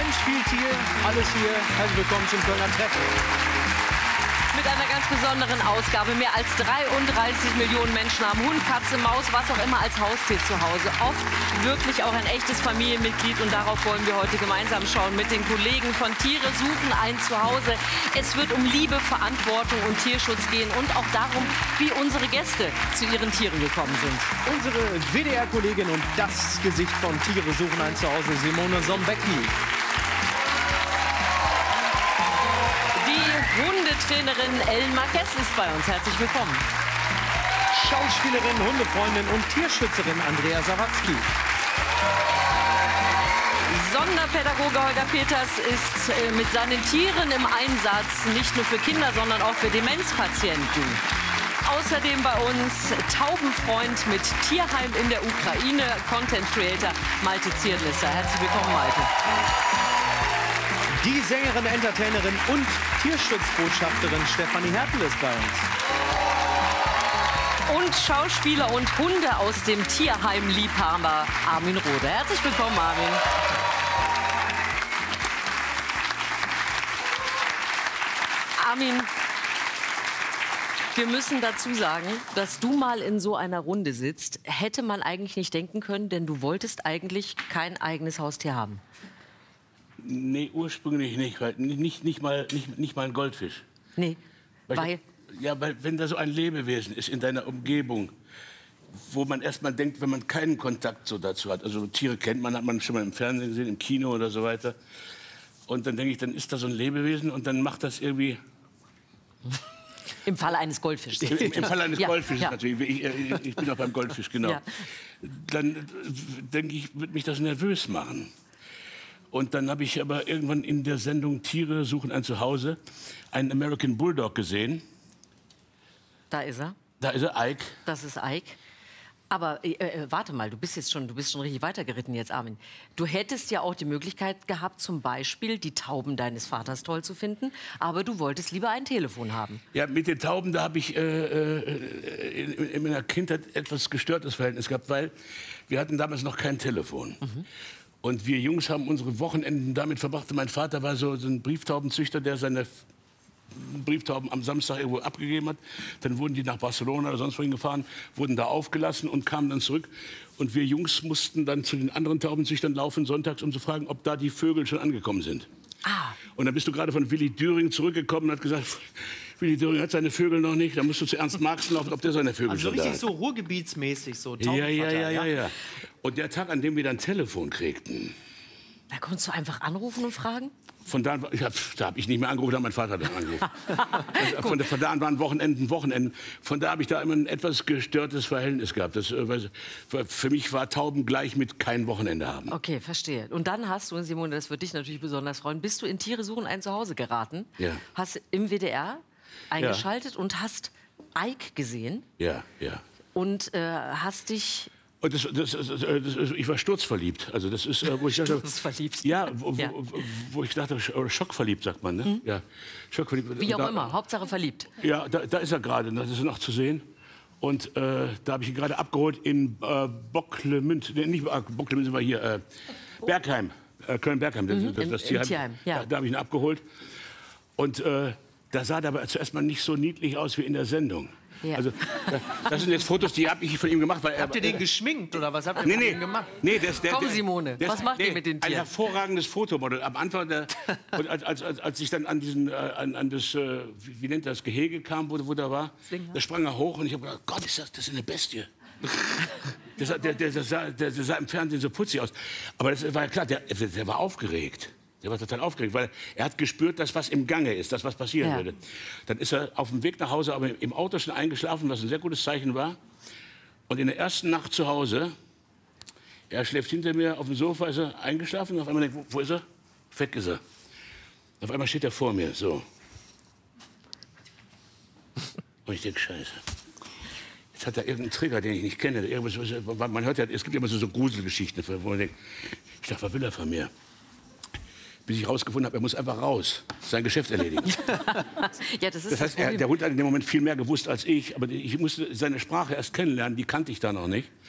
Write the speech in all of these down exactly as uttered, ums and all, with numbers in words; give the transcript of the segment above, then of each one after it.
Mensch spielt hier, alles hier. Herzlich willkommen zum Kölner Treffen. Mit einer ganz besonderen Ausgabe. Mehr als dreiunddreißig Millionen Menschen haben Hund, Katze, Maus, was auch immer als Haustier zu Hause. Oft wirklich auch ein echtes Familienmitglied. Und darauf wollen wir heute gemeinsam schauen mit den Kollegen von Tiere suchen ein Zuhause. Es wird um Liebe, Verantwortung und Tierschutz gehen und auch darum, wie unsere Gäste zu ihren Tieren gekommen sind. Unsere W D R-Kollegin und das Gesicht von Tiere suchen ein Zuhause, Simone Sombecki. Hundetrainerin Ellen Marquez ist bei uns. Herzlich willkommen. Schauspielerin, Hundefreundin und Tierschützerin Andrea Sawatzki. Sonderpädagoge Holger Peters ist äh, mit seinen Tieren im Einsatz, nicht nur für Kinder, sondern auch für Demenzpatienten. Außerdem bei uns Taubenfreund mit Tierheim in der Ukraine, Content Creator Malte Zierlisser. Herzlich willkommen, Malte. Die Sängerin, Entertainerin und Tierschutzbotschafterin Stefanie Hertel ist bei uns. Und Schauspieler und Hunde aus dem Tierheim-Liebhaber Armin Rohde. Herzlich willkommen, Armin. Armin, wir müssen dazu sagen, dass du mal in so einer Runde sitzt, hätte man eigentlich nicht denken können, denn du wolltest eigentlich kein eigenes Haustier haben. Nee, ursprünglich nicht, weil nicht, nicht, mal, nicht, nicht mal ein Goldfisch. Nee, weil... weil Ja, weil wenn da so ein Lebewesen ist in deiner Umgebung, wo man erst mal denkt, wenn man keinen Kontakt so dazu hat, also Tiere kennt man, hat man schon mal im Fernsehen gesehen, im Kino oder so weiter. Und dann denke ich, dann ist da so ein Lebewesen und dann macht das irgendwie... Im Falle eines Goldfischs. Im, im Falle eines ja, Goldfisches ja. natürlich. Ich, ich, ich bin auch beim Goldfisch, genau. Ja. Dann denke ich, wird mich das nervös machen. Und dann habe ich aber irgendwann in der Sendung Tiere suchen ein Zuhause einen American Bulldog gesehen. Da ist er. Da ist er, Ike. Das ist Ike. Aber äh, äh, warte mal, du bist jetzt schon, du bist schon richtig weitergeritten jetzt, Armin. Du hättest ja auch die Möglichkeit gehabt, zum Beispiel die Tauben deines Vaters toll zu finden, aber du wolltest lieber ein Telefon haben. Ja, mit den Tauben, da habe ich äh, in, in meiner Kindheit etwas gestörtes Verhältnis gehabt, weil wir hatten damals noch kein Telefon. Mhm. Und wir Jungs haben unsere Wochenenden damit verbracht. Mein Vater war so, so ein Brieftaubenzüchter, der seine Brieftauben am Samstag irgendwo abgegeben hat. Dann wurden die nach Barcelona oder sonst wohin gefahren, wurden da aufgelassen und kamen dann zurück. Und wir Jungs mussten dann zu den anderen Taubenzüchtern laufen sonntags, um zu fragen, ob da die Vögel schon angekommen sind. Ah. Und dann bist du gerade von Willi Düring zurückgekommen und hat gesagt, Willi Düring hat seine Vögel noch nicht. Dann musst du zu Ernst Marxen laufen, ob der seine Vögel also schon da hat. Also richtig so ruhrgebietsmäßig, so ja, ja, ja, ja, ja. Und der Tag, an dem wir dann Telefon kriegten... Da konntest du einfach anrufen und fragen? Von da, ich hab, da habe ich nicht mehr angerufen, da hat mein Vater dann angerufen. von, von da an waren Wochenenden, Wochenenden. Von da habe ich da immer ein etwas gestörtes Verhältnis gehabt. Das, für mich war Tauben gleich mit kein Wochenende haben. Okay, verstehe. Und dann hast du, Simone, das würde dich natürlich besonders freuen, bist du in Tiere suchen ein Zuhause geraten, ja. Hast im W D R eingeschaltet ja. und hast Ike gesehen. Ja, ja. Und äh, hast dich... Und das, das, das, das, ich war sturzverliebt. Also das ist, wo ich dachte, sturzverliebt. Ja, wo, ja. Wo, wo ich dachte, schockverliebt sagt man, ne? Hm. Ja, schockverliebt. Wie auch da, immer, Hauptsache verliebt. Ja, da, da ist er gerade. Das ist noch zu sehen. Und äh, da habe ich ihn gerade abgeholt in äh, Bocklemünd. Nee, nicht äh, Bocklemünd, sind wir hier. Äh, Bergheim, äh, Köln-Bergheim. Das, mhm. das, das Im, Tierheim. im Tierheim, ja. Da, da habe ich ihn abgeholt. Und äh, da sah er aber zuerst mal nicht so niedlich aus wie in der Sendung. Ja. Also, das sind jetzt Fotos, die habe ich von ihm gemacht. Weil er, habt ihr den geschminkt oder was habt ihr nee, mit nee, ihm gemacht? Nee, das, der, Komm, Simone, der, was macht nee, ihr mit den Tieren? Ein hervorragendes Fotomodell. Am Anfang, der, und als, als, als, als ich dann an, diesen, äh, an, an das, äh, wie, wie nennt das, Gehege kam, wo, wo der war, da sprang er hoch und ich habe gedacht, Gott, ist das, das ist eine Bestie. der, sah, der, der, der, sah, der, der sah im Fernsehen so putzig aus. Aber das war ja klar, der, der war aufgeregt. Der war total aufgeregt, weil er hat gespürt, dass was im Gange ist, dass was passieren ja. würde. Dann ist er auf dem Weg nach Hause, aber im Auto schon eingeschlafen, was ein sehr gutes Zeichen war. Und in der ersten Nacht zu Hause, er schläft hinter mir auf dem Sofa, ist er eingeschlafen und auf einmal denkt, wo, wo ist er? Weg ist er. Auf einmal steht er vor mir, so. Und ich denke, Scheiße. Jetzt hat er irgendeinen Trigger, den ich nicht kenne. Irgendwas, man hört ja, es gibt immer so, so Gruselgeschichten, wo man denkt, ich dachte, was will er von mir? Bis ich herausgefunden habe, er muss einfach raus, sein Geschäft erledigen. Ja, das ist das heißt, er, der Hund hat in dem Moment viel mehr gewusst als ich. Aber ich musste seine Sprache erst kennenlernen, die kannte ich da noch nicht.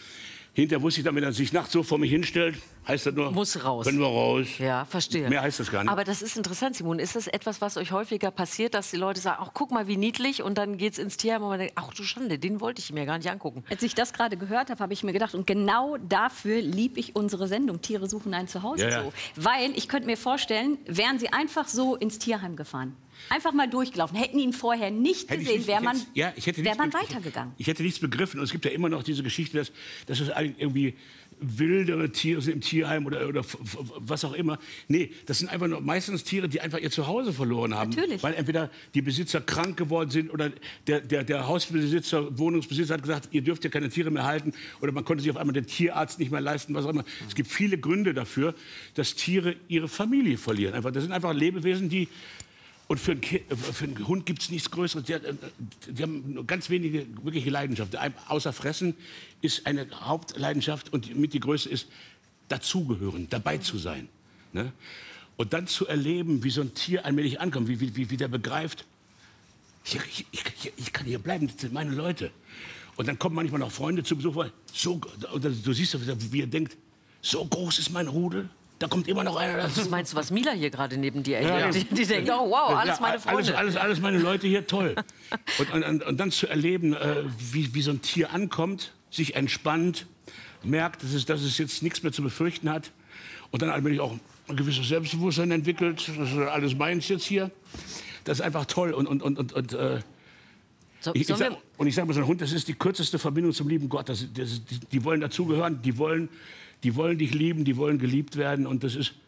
Hinterher wusste ich dann, wenn er sich nachts so vor mich hinstellt, heißt das nur, muss raus. Können wir raus. Ja, verstehe. Mehr heißt das gar nicht. Aber das ist interessant, Simon. Ist das etwas, was euch häufiger passiert, dass die Leute sagen, ach, guck mal, wie niedlich, und dann geht's ins Tierheim und man denkt, ach du Schande, den wollte ich mir gar nicht angucken. Als ich das gerade gehört habe, habe ich mir gedacht, und genau dafür liebe ich unsere Sendung Tiere suchen ein Zuhause Ja, ja. so. Weil ich könnte mir vorstellen, wären sie einfach so ins Tierheim gefahren, einfach mal durchgelaufen, hätten ihn vorher nicht Hätte ich gesehen, nicht- wäre ich man, hätte- ja, ich hätte wär nichts man be- weitergegangen. Ich hätte nichts begriffen. Und es gibt ja immer noch diese Geschichte, dass, dass es eigentlich irgendwie wildere Tiere sind im Tierheim oder, oder f- f- was auch immer. Nee, das sind einfach nur meistens Tiere, die einfach ihr Zuhause verloren haben. Natürlich. Weil entweder die Besitzer krank geworden sind oder der, der, der Hausbesitzer, Wohnungsbesitzer hat gesagt, ihr dürft ja keine Tiere mehr halten, oder man konnte sich auf einmal den Tierarzt nicht mehr leisten, was auch immer. Es gibt viele Gründe dafür, dass Tiere ihre Familie verlieren. Einfach, das sind einfach Lebewesen, die... Und für einen, Ki für einen Hund gibt es nichts Größeres. Die, die haben nur ganz wenige wirkliche Leidenschaften. Ein- Außer Fressen ist eine Hauptleidenschaft, und mit die größte ist, dazugehören, dabei zu sein. Ne? Und dann zu erleben, wie so ein Tier allmählich ankommt, wie, wie, wie der begreift, ich, ich, ich, ich kann hier bleiben, das sind meine Leute. Und dann kommen manchmal noch Freunde zu Besuch, weil so, und du siehst, wie er denkt, so groß ist mein Rudel. Da kommt immer noch einer dazu. Was meinst du, was Mila hier gerade neben dir Ja, erlebt? ja. Die, die denkt, oh wow, alles Ja, meine Freunde. Alles, alles, alles meine Leute hier, toll. Und, und, und, und dann zu erleben, äh, wie, wie so ein Tier ankommt, sich entspannt, merkt, dass es, dass es jetzt nichts mehr zu befürchten hat. Und dann allmählich auch ein gewisses Selbstbewusstsein entwickelt. Das ist alles meins jetzt hier. Das ist einfach toll. Und, und, und, und, und, äh, So, ich, ich sollen sag, wir- und ich sage mal, so ein Hund, das ist die kürzeste Verbindung zum lieben Gott. Das, das, die, die wollen dazugehören, die wollen, die wollen dich lieben, die wollen geliebt werden. Und das ist...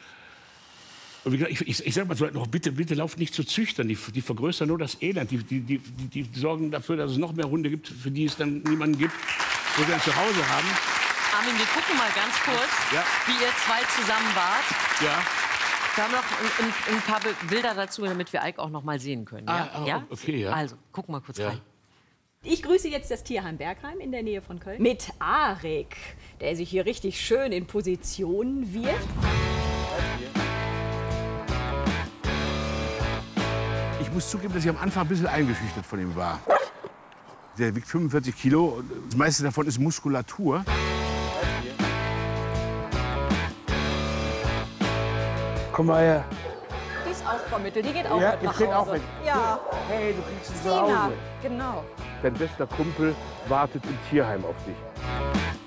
Und wie gesagt, ich, ich, ich sage mal so, noch, bitte, bitte lauft nicht zu Züchtern. Die, die vergrößern nur das Elend. Die, die, die, die, die sorgen dafür, dass es noch mehr Hunde gibt, für die es dann niemanden gibt, wo sie ein Zuhause haben. Armin, wir gucken mal ganz kurz, Ja. wie ihr zwei zusammen wart. Ja. Wir haben noch ein, ein, ein paar Be- Bilder dazu, damit wir Ike auch noch mal sehen können. Ja? Ah, ah, ja? okay, ja. Also, gucken mal kurz Ja. rein. Ich grüße jetzt das Tierheim Bergheim in der Nähe von Köln mit Arik, der sich hier richtig schön in Position wirft. Ich muss zugeben, dass ich am Anfang ein bisschen eingeschüchtert von ihm war. Der wiegt fünfundvierzig Kilo. Und das meiste davon ist Muskulatur. Komm mal her. Die ist auch vermittelt, die geht auch Ja, mit die nach geht Hause. auch mit. Ja, Hey, du kriegst ihn zu Sina, Hause. genau. Dein bester Kumpel wartet im Tierheim auf dich.